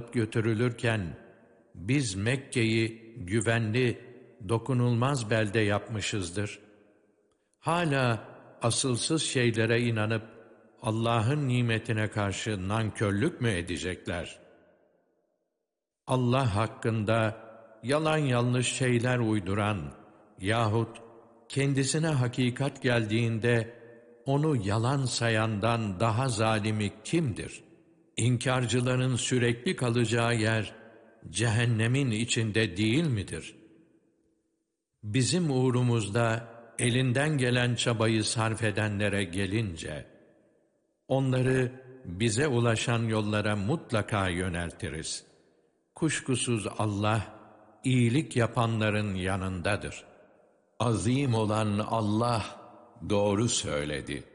alıp götürülürken, biz Mekke'yi güvenli, dokunulmaz belde yapmışızdır. Hala asılsız şeylere inanıp, Allah'ın nimetine karşı nankörlük mü edecekler? Allah hakkında yalan yanlış şeyler uyduran yahut kendisine hakikat geldiğinde onu yalan sayandan daha zalimi kimdir? İnkarcıların sürekli kalacağı yer cehennemin içinde değil midir? Bizim uğrumuzda elinden gelen çabayı sarf edenlere gelince, onları bize ulaşan yollara mutlaka yöneltiriz. Kuşkusuz Allah, iyilik yapanların yanındadır. Azim olan Allah doğru söyledi.